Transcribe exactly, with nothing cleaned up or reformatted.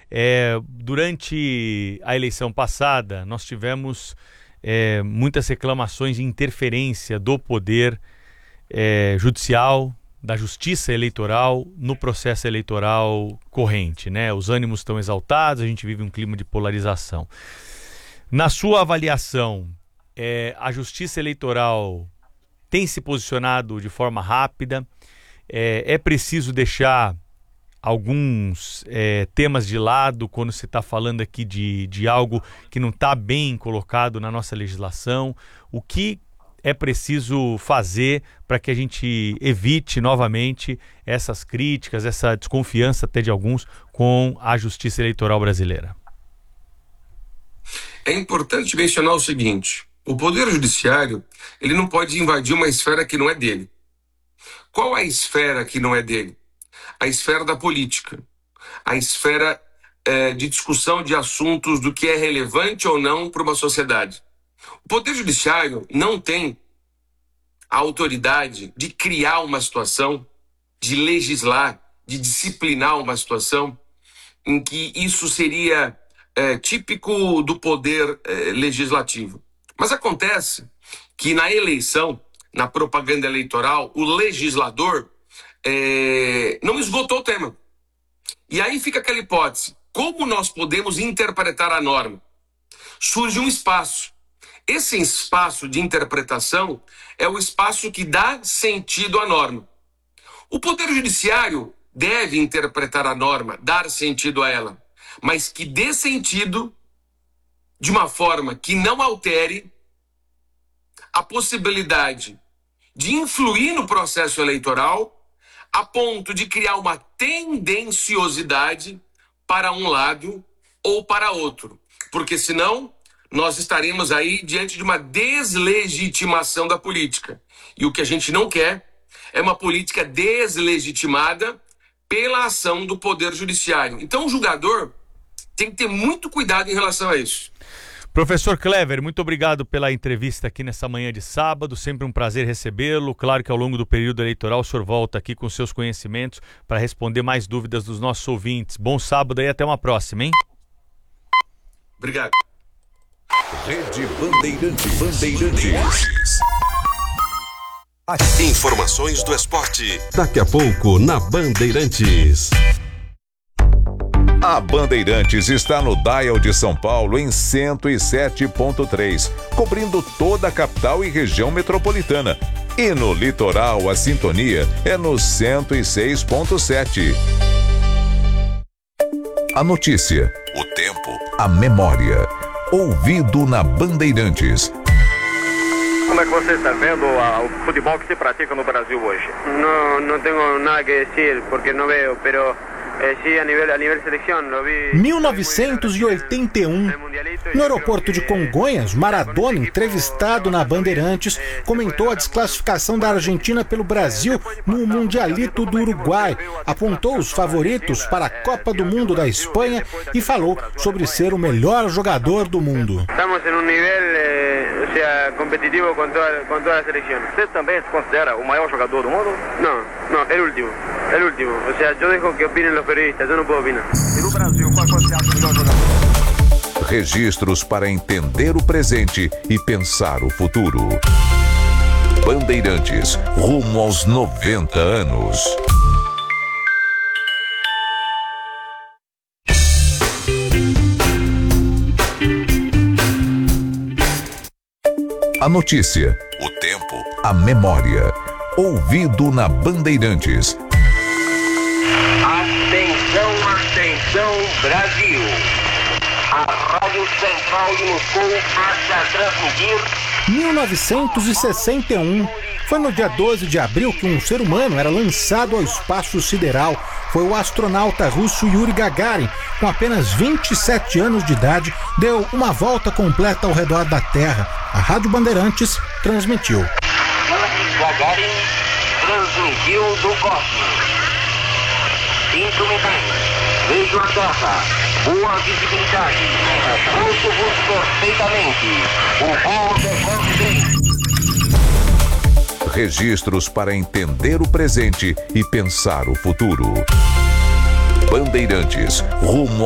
É, durante a eleição passada, nós tivemos é, muitas reclamações de interferência do poder é, judicial, da justiça eleitoral no processo eleitoral corrente, né? Os ânimos estão exaltados, a gente vive um clima de polarização. Na sua avaliação, é, a justiça eleitoral tem se posicionado de forma rápida? É, é preciso deixar alguns é, temas de lado quando se está falando aqui de, de algo que não está bem colocado na nossa legislação? O que é preciso fazer para que a gente evite novamente essas críticas, essa desconfiança até de alguns com a justiça eleitoral brasileira? É importante mencionar o seguinte: o Poder Judiciário, ele não pode invadir uma esfera que não é dele. Qual a esfera que não é dele? A esfera da política, a esfera é, de discussão de assuntos do que é relevante ou não para uma sociedade. O Poder Judiciário não tem a autoridade de criar uma situação, de legislar, de disciplinar uma situação em que isso seria é, típico do poder é, legislativo. Mas acontece que na eleição, na propaganda eleitoral, o legislador é, não esgotou o tema. E aí fica aquela hipótese: como nós podemos interpretar a norma? Surge um espaço. Esse espaço de interpretação é o espaço que dá sentido à norma. O Poder Judiciário deve interpretar a norma, dar sentido a ela, mas que dê sentido de uma forma que não altere a possibilidade de influir no processo eleitoral a ponto de criar uma tendenciosidade para um lado ou para outro. Porque senão nós estaremos aí diante de uma deslegitimação da política. E o que a gente não quer é uma política deslegitimada pela ação do Poder Judiciário. Então o julgador tem que ter muito cuidado em relação a isso. Professor Clever, muito obrigado pela entrevista aqui nessa manhã de sábado, sempre um prazer recebê-lo. Claro que ao longo do período eleitoral o senhor volta aqui com seus conhecimentos para responder mais dúvidas dos nossos ouvintes. Bom sábado e até uma próxima, hein? Obrigado. Rede Bandeirantes. Bandeirantes. Informações do esporte. Daqui a pouco na Bandeirantes. A Bandeirantes está no Dial de São Paulo em cento e sete ponto três, cobrindo toda a capital e região metropolitana. E no litoral a sintonia é no cento e seis ponto sete. A notícia, O tempo. a memória, ouvido na Bandeirantes. Como é que você está vendo a, o futebol que se pratica no Brasil hoje? No, no tengo nada que decir porque no veo, pero eh, sí a nivel, a nivel selección lo vi. mil novecentos e oitenta e um, no aeroporto de Congonhas, Maradona, entrevistado na Bandeirantes, comentou a desclassificação da Argentina pelo Brasil no Mundialito do Uruguai, apontou os favoritos para a Copa do Mundo da Espanha e falou sobre ser o melhor jogador do mundo. Estamos em um nível eh, o sea, competitivo com toda, com toda a seleção. Você também se considera o maior jogador do mundo? Não, não, é o último, é o último. O sea, eu deixo que opinem os periodistas, eu não posso opinar. E no Brasil, qual você acha o melhor jogador? Registros para entender o presente e pensar o futuro. Bandeirantes, rumo aos noventa anos. A notícia, O tempo. a memória, ouvido na Bandeirantes. Atenção, atenção, Brasil. A Rádio Central de Moscou passa a transmitir... mil novecentos e sessenta e um. Foi no dia doze de abril que um ser humano era lançado ao espaço sideral. Foi o astronauta russo Yuri Gagarin, com apenas vinte e sete anos de idade, deu uma volta completa ao redor da Terra. A Rádio Bandeirantes transmitiu. Gagarin transmitiu do cosmos. Sinto-me bem. Vejo a Terra. Boa visibilidade. Ouço-vos perfeitamente. O voo decorre bem. Registros para entender o presente e pensar o futuro. Bandeirantes, rumo